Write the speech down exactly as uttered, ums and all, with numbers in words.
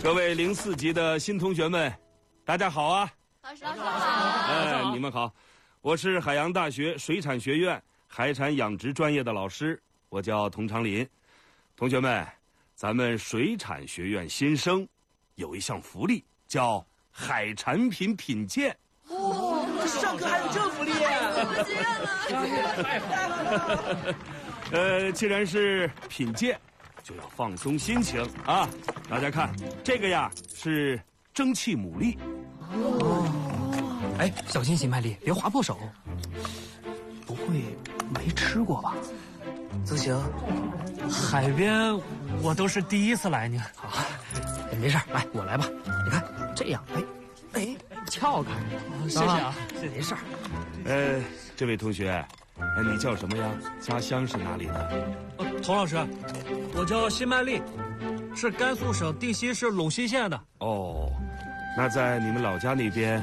各位零四级的新同学们，大家好啊！ 老师好。 哎，你们好，我是海洋大学水产学院海产养殖专业的老师，我叫童长林。同学们，咱们水产学院新生有一项福利，叫海产品品鉴。 哦，这上课还有这福利！ 我觉得。 呃，既然是品鉴，就要放松心情啊！大家看，这个呀是蒸汽牡蛎。 哦，哎，小心新麦粒，别划破手。不会没吃过吧？曾行， 海边我都是第一次来呢。 好，没事，来我来吧。你看这样，哎哎，撬开。 谢谢啊， 这没事。 呃，这位同学，你叫什么呀？家乡是哪里的？ 呃，童老师，我叫辛麦丽，是甘肃省定西市陇西县的。 哦，那在你们老家那边